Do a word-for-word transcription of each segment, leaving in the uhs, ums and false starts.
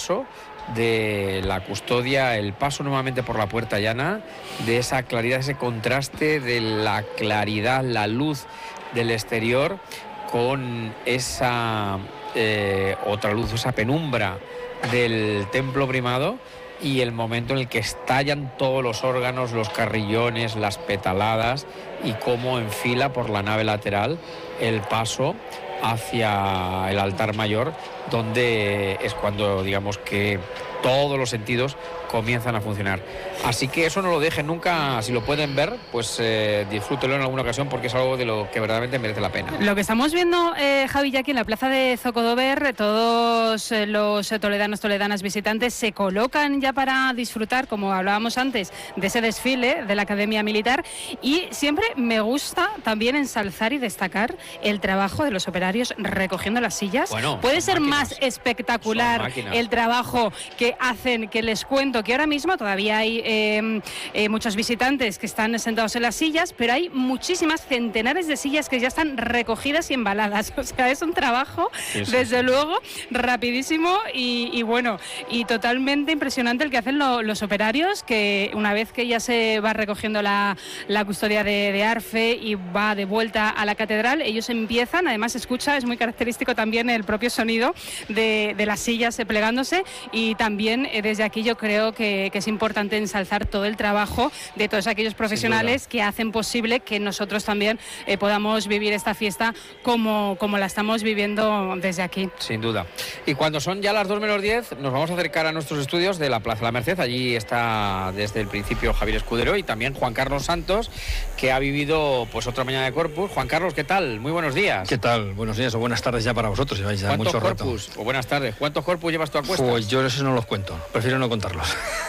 paso de la custodia, el paso nuevamente por la Puerta Llana, de esa claridad, ese contraste de la claridad, la luz del exterior con esa eh, otra luz, esa penumbra del templo primado, y el momento en el que estallan todos los órganos, los carrillones, las petaladas, y cómo enfila por la nave lateral el paso hacia el altar mayor, donde es cuando, digamos, que todos los sentidos comienzan a funcionar. Así que eso no lo dejen nunca, si lo pueden ver, pues eh, disfrútenlo en alguna ocasión, porque es algo de lo que verdaderamente merece la pena. Lo que estamos viendo, eh, Javi, ya aquí en la plaza de Zocodover, todos eh, los toledanos, toledanas visitantes se colocan ya para disfrutar, como hablábamos antes, de ese desfile de la Academia Militar, y siempre me gusta también ensalzar y destacar el trabajo de los operarios recogiendo las sillas. Bueno, puede ser máquinas. Más espectacular el trabajo que hacen, que les cuento que ahora mismo todavía hay eh, eh, muchos visitantes que están sentados en las sillas, pero hay muchísimas, centenares de sillas que ya están recogidas y embaladas. O sea, es un trabajo, sí, sí, desde sí. luego, rapidísimo y, y bueno, y totalmente impresionante el que hacen lo, los operarios, que una vez que ya se va recogiendo la, la custodia de, de Arfe y va de vuelta a la catedral, ellos empiezan, además se escucha, es muy característico también el propio sonido de, de las sillas plegándose, y también eh, desde aquí yo creo que, que es importante ensalzar todo el trabajo de todos aquellos profesionales que hacen posible que nosotros también eh, podamos vivir esta fiesta como, como la estamos viviendo desde aquí. Sin duda. Y cuando son ya las dos menos diez, nos vamos a acercar a nuestros estudios de la Plaza La Merced. Allí está desde el principio Javier Escudero y también Juan Carlos Santos, que ha vivido pues otra mañana de Corpus. Juan Carlos, ¿qué tal? Muy buenos días. ¿Qué tal? Buenos días o buenas tardes ya para vosotros. Lleváis ya mucho rato. Corpus? O buenas tardes. ¿Cuántos Corpus llevas tú a cuestas? Pues yo esos no los cuento. Prefiero no contarlos.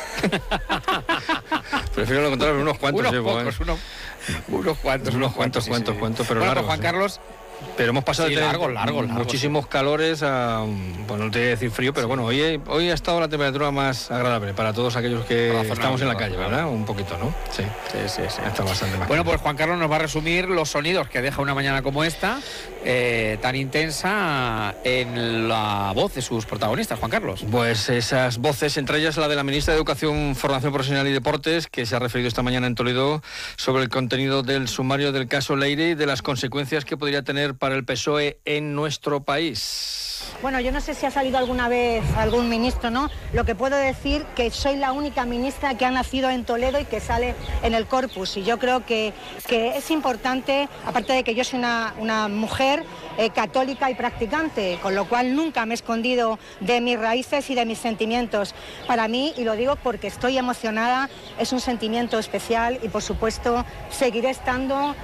Prefiero no contarlos, unos cuantos unos llevo. Pocos, ¿eh? unos, unos cuantos, unos cuantos, cuantos, sí, cuantos, sí. pero bueno, largos. Juan Carlos. Pero hemos pasado sí, de largo, largo, largo, muchísimos sí. calores a, bueno, no te voy a decir frío, pero sí. bueno, hoy, hoy ha estado la temperatura más agradable para todos aquellos que estamos en la calle, ¿verdad? Un poquito, ¿no? Sí, sí, sí, sí. Está bastante más. Bueno, pues Juan Carlos nos va a resumir los sonidos que deja una mañana como esta, eh, tan intensa, en la voz de sus protagonistas. Juan Carlos. Pues esas voces, entre ellas la de la ministra de Educación, Formación Profesional y Deportes, que se ha referido esta mañana en Toledo sobre el contenido del sumario del caso Leire y de las consecuencias que podría tener para el P S O E en nuestro país. Bueno, yo no sé si ha salido alguna vez algún ministro, ¿no? Lo que puedo decir que soy la única ministra que ha nacido en Toledo y que sale en el Corpus, y yo creo que, que es importante, aparte de que yo soy una, una mujer eh, católica y practicante, con lo cual nunca me he escondido de mis raíces y de mis sentimientos. Para mí, y lo digo porque estoy emocionada, es un sentimiento especial y por supuesto seguiré estando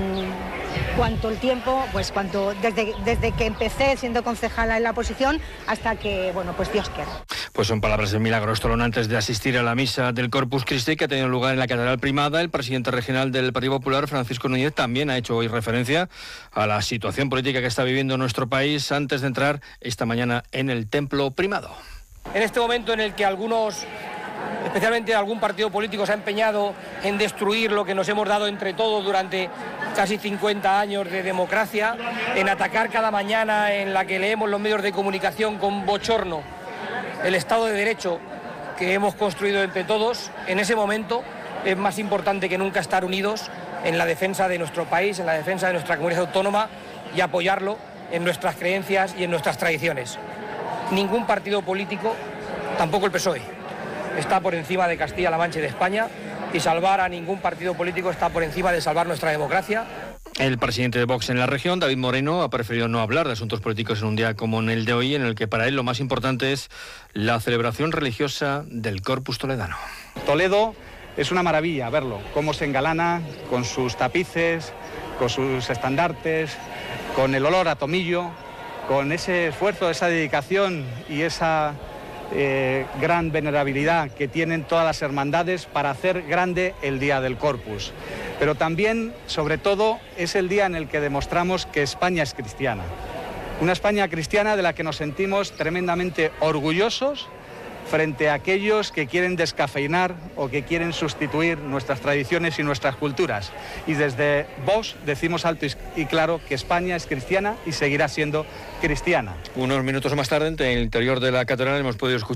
mmm, cuanto el tiempo, pues cuanto desde, desde que empecé siendo concejala en la oposición hasta que, bueno, pues Dios quiera. Pues son palabras de Milagros Tolón antes de asistir a la misa del Corpus Christi que ha tenido lugar en la Catedral Primada. El presidente regional del Partido Popular, Francisco Núñez, también ha hecho hoy referencia a la situación política que está viviendo nuestro país antes de entrar esta mañana en el Templo Primado. En este momento en el que algunos, especialmente algún partido político, se ha empeñado en destruir lo que nos hemos dado entre todos durante casi cincuenta años de democracia, en atacar cada mañana en la que leemos los medios de comunicación con bochorno el Estado de Derecho que hemos construido entre todos, en ese momento es más importante que nunca estar unidos en la defensa de nuestro país, en la defensa de nuestra comunidad autónoma y apoyarlo en nuestras creencias y en nuestras tradiciones. Ningún partido político, tampoco el P S O E, está por encima de Castilla-La Mancha y de España, y salvar a ningún partido político está por encima de salvar nuestra democracia. El presidente de Vox en la región, David Moreno, ha preferido no hablar de asuntos políticos en un día como en el de hoy, en el que para él lo más importante es la celebración religiosa del Corpus toledano. Toledo es una maravilla verlo, cómo se engalana con sus tapices, con sus estandartes, con el olor a tomillo, con ese esfuerzo, esa dedicación y esa eh, gran venerabilidad que tienen todas las hermandades para hacer grande el Día del Corpus. Pero también, sobre todo, es el día en el que demostramos que España es cristiana. Una España cristiana de la que nos sentimos tremendamente orgullosos frente a aquellos que quieren descafeinar o que quieren sustituir nuestras tradiciones y nuestras culturas. Y desde Vox decimos alto y claro que España es cristiana y seguirá siendo cristiana. Unos minutos más tarde, en el interior de la catedral, hemos podido escuchar